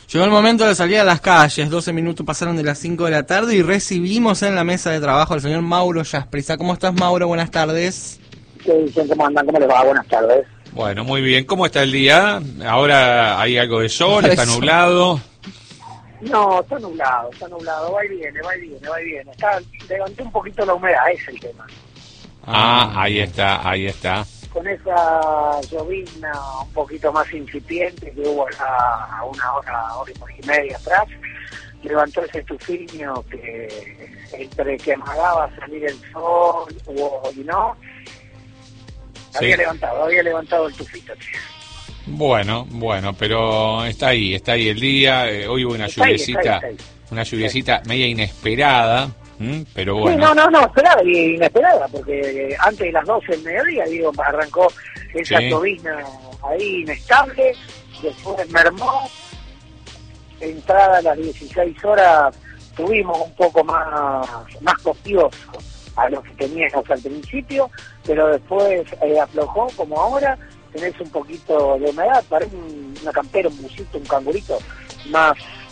Llegó el momento de salir a las calles, 12 minutos pasaron de las 5 de la tarde y recibimos en la mesa de trabajo al señor Mauro Jasprissa. ¿Cómo estás, Mauro? Buenas tardes. ¿Qué dicen? ¿Cómo andan? ¿Cómo les va? Buenas tardes. Bueno, muy bien. ¿Cómo está el día? Ahora hay algo de sol, está nublado. No, está nublado, va y viene. Levanté un poquito la humedad, ese es el tema. Ahí está. Con esa llovizna un poquito más incipiente que hubo a una hora y media atrás, levantó ese estufiño que entre que amagaba salir el sol y no, Sí. había levantado el tufito, tío. Bueno, pero está ahí el día. Hoy hubo una lluviecita, una lluviecita media inesperada, pero bueno. Sí, no, esperada y inesperada, porque antes de las 12 del mediodía, arrancó esa llovizna ahí inestable, después mermó, entrada a las 16 horas, tuvimos un poco más copioso a lo que teníamos al principio, pero después aflojó, como ahora, tenés un poquito de humedad, parece una campera, un busito, un cangurito, más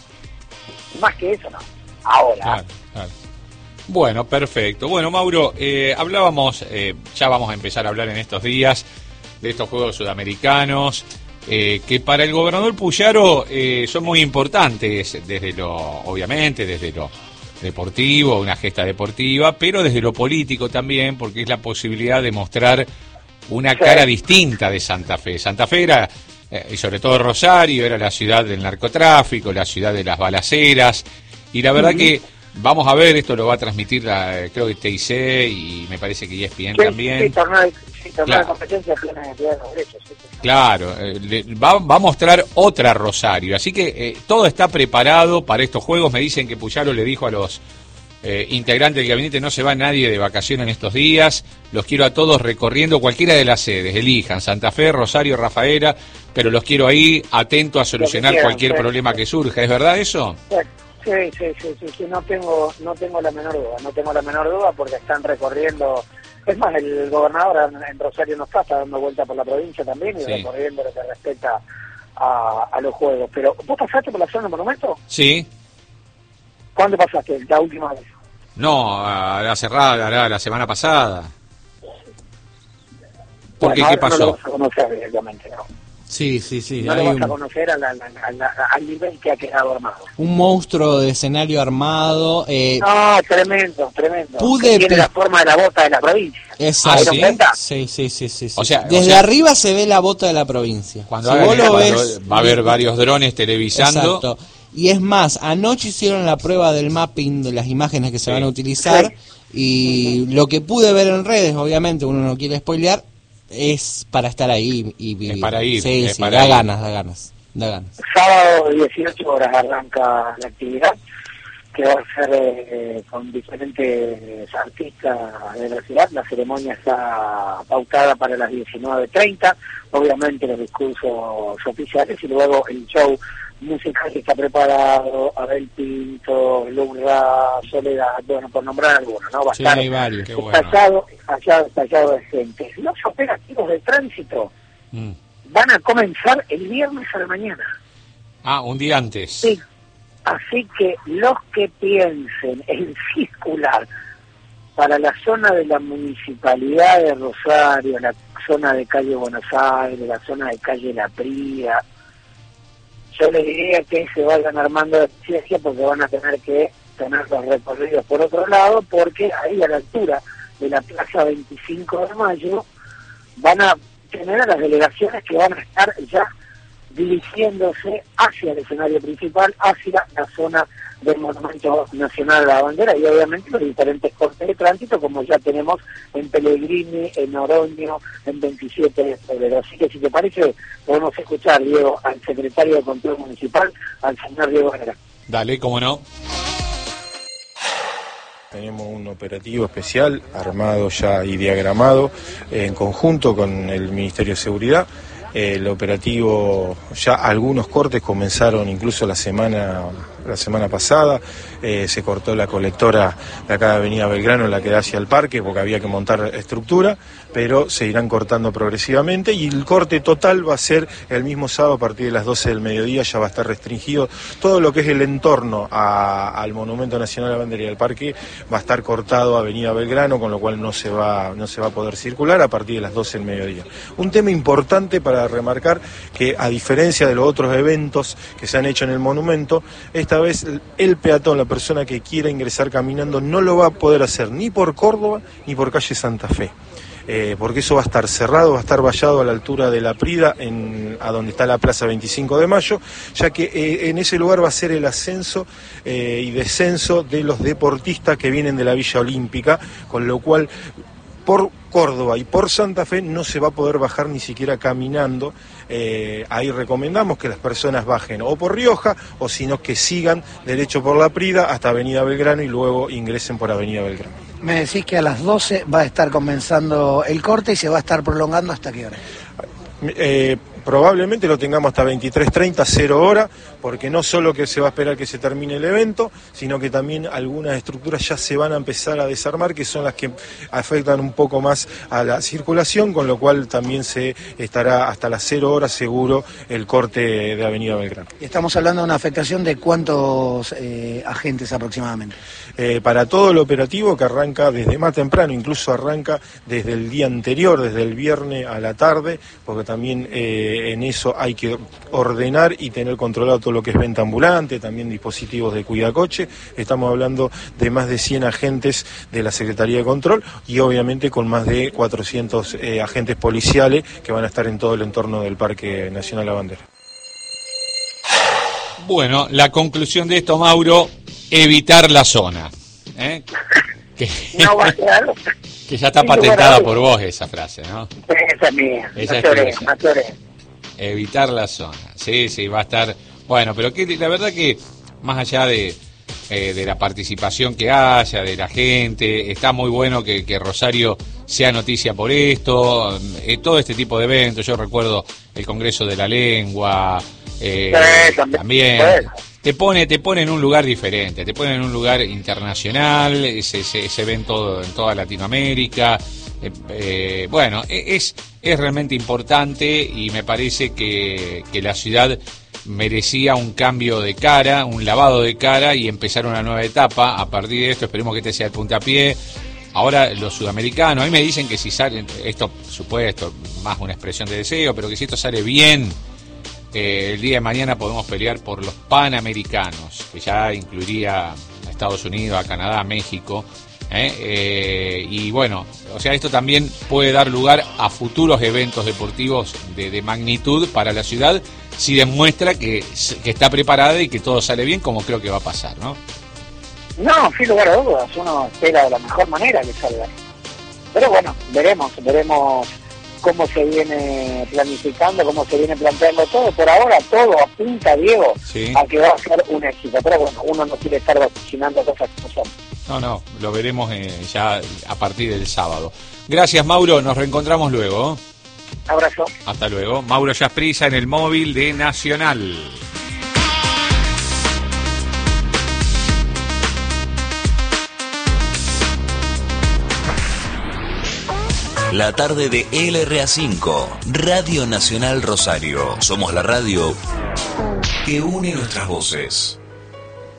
que eso, no. Ahora. Claro. Bueno, perfecto. Bueno, Mauro, hablábamos, ya vamos a empezar a hablar en estos días de estos Juegos Sudamericanos, que para el gobernador Puyaro son muy importantes, obviamente, desde lo deportivo, una gesta deportiva, pero desde lo político también, porque es la posibilidad de mostrar una cara distinta de Santa Fe. Santa Fe era, y sobre todo Rosario, era la ciudad del narcotráfico, la ciudad de las balaceras, y la verdad que vamos a ver, esto lo va a transmitir creo que TIC y me parece que ESPN también. Sí, torneo de competencia tiene los derechos. Sí. Claro, va a mostrar otra Rosario, así que todo está preparado para estos juegos. Me dicen que Puyaro le dijo a los integrantes del gabinete: no se va nadie de vacaciones en estos días, los quiero a todos recorriendo cualquiera de las sedes, elijan Santa Fe, Rosario, Rafaela, pero los quiero ahí atento a solucionar cualquier problema que surja. ¿Es verdad eso? Sí, no tengo la menor duda, porque están recorriendo. Es más, el gobernador en Rosario no está dando vuelta por la provincia también y recorriendo lo que respecta a los juegos. Pero, ¿vos pasaste por la zona del monumento? Sí. ¿Cuándo pasaste? La última vez. No, la cerrada, la semana pasada. ¿Por qué? ¿Qué pasó? No lo vas a conocer directamente, ¿no? Sí. No lo vas a conocer al nivel que ha quedado armado. Un monstruo de escenario armado. No, tremendo. Tiene la forma de la bota de la provincia. Exacto. Sí. O sea, desde arriba se ve la bota de la provincia. Cuando vos lo ves, va a haber varios drones televisando. Exacto. Y es más, anoche hicieron la prueba del mapping de las imágenes que se van a utilizar, y lo que pude ver en redes, obviamente uno no quiere spoilear, es para estar ahí y vivir. Es para ir. Sí, da ganas. Sábado 18 horas arranca la actividad, que va a ser con diferentes artistas de la ciudad. La ceremonia está pautada para las 19:30, obviamente los discursos oficiales, y luego el show musical que está preparado: Abel Pinto, Lurra, Soledad, bueno, por nombrar algunos, ¿no? Va a estar hay varios. estallado de gente. Los operativos de tránsito van a comenzar el viernes a la mañana. Un día antes. Sí. Así que los que piensen en circular para la zona de la Municipalidad de Rosario, la zona de calle Buenos Aires, la zona de calle La Prida, yo les diría que se vayan armando de ciencia, porque van a tener que tener los recorridos por otro lado, porque ahí a la altura de la Plaza 25 de Mayo van a tener a las delegaciones que van a estar ya dirigiéndose hacia el escenario principal, hacia la zona del Monumento Nacional de la Bandera, y obviamente los diferentes cortes de tránsito, como ya tenemos en Pellegrini, en Oroño, en 27 de febrero. Así que, si te parece, podemos escuchar, Diego, al secretario de Control Municipal, al señor Diego Herrera. Dale, cómo no. Tenemos un operativo especial armado ya y diagramado en conjunto con el Ministerio de Seguridad. El operativo, ya algunos cortes comenzaron incluso la semana la semana pasada, se cortó la colectora de acá de Avenida Belgrano, la que da hacia el parque, porque había que montar estructura, pero se irán cortando progresivamente y el corte total va a ser el mismo sábado a partir de las 12 del mediodía. Ya va a estar restringido todo lo que es el entorno al Monumento Nacional a la Bandera y al parque, va a estar cortado a Avenida Belgrano, con lo cual no se va a poder circular a partir de las 12 del mediodía. Un tema importante para remarcar que, a diferencia de los otros eventos que se han hecho en el monumento, esta vez el peatón, la persona que quiera ingresar caminando, no lo va a poder hacer ni por Córdoba ni por calle Santa Fe. Porque eso va a estar cerrado, va a estar vallado a la altura de la Prida, a donde está la Plaza 25 de Mayo, ya que en ese lugar va a ser el ascenso y descenso de los deportistas que vienen de la Villa Olímpica, con lo cual por Córdoba y por Santa Fe no se va a poder bajar ni siquiera caminando. Ahí recomendamos que las personas bajen o por Rioja, o sino que sigan derecho por la Prida hasta Avenida Belgrano y luego ingresen por Avenida Belgrano. Me decís que a las 12 va a estar comenzando el corte y se va a estar prolongando ¿hasta qué hora? Probablemente lo tengamos hasta 23:30, 0 hora, porque no solo que se va a esperar que se termine el evento, sino que también algunas estructuras ya se van a empezar a desarmar, que son las que afectan un poco más a la circulación, con lo cual también se estará hasta las 0 horas seguro el corte de Avenida Belgrano. Estamos hablando de una afectación de cuántos agentes aproximadamente. Para todo el operativo, que arranca desde más temprano, incluso arranca desde el día anterior, desde el viernes a la tarde, porque también en eso hay que ordenar y tener controlado todo lo que es venta ambulante, también dispositivos de cuidacoche. Estamos hablando de más de 100 agentes de la Secretaría de Control y obviamente con más de 400 agentes policiales que van a estar en todo el entorno del Parque Nacional La Bandera. Bueno, la conclusión de esto, Mauro, evitar la zona. Que, No va a quedar. que ya está patentada por vos esa frase, ¿no? Esa es mía. Esa es Matore. Evitar la zona. Sí, va a estar... Bueno, pero que la verdad que más allá de la participación que haya, de la gente, está muy bueno que Rosario sea noticia por esto, todo este tipo de eventos. Yo recuerdo el Congreso de la Lengua, también... Te pone en un lugar diferente, te pone en un lugar internacional, se ve en toda Latinoamérica. Bueno, es realmente importante y me parece que la ciudad merecía un cambio de cara, un lavado de cara y empezar una nueva etapa. A partir de esto esperemos que este sea el puntapié. Ahora los sudamericanos, a mí me dicen que si sale, esto supuesto, más una expresión de deseo, pero que si esto sale bien, el día de mañana podemos pelear por los Panamericanos, que ya incluiría a Estados Unidos, a Canadá, a México. Y bueno, o sea, esto también puede dar lugar a futuros eventos deportivos de magnitud para la ciudad, si demuestra que está preparada y que todo sale bien, como creo que va a pasar, ¿no? No, sin lugar a dudas, uno espera de la mejor manera que salga. Pero bueno, veremos cómo se viene planificando, cómo se viene planteando todo. Por ahora todo apunta, Diego, sí, a que va a ser un éxito. Pero bueno, uno no quiere estar vaticinando cosas que no son. No, lo veremos ya a partir del sábado. Gracias, Mauro, nos reencontramos luego. Abrazo. Hasta luego. Mauro Yasprisa en el móvil de Nacional. La tarde de LRA5, Radio Nacional Rosario. Somos la radio que une nuestras voces.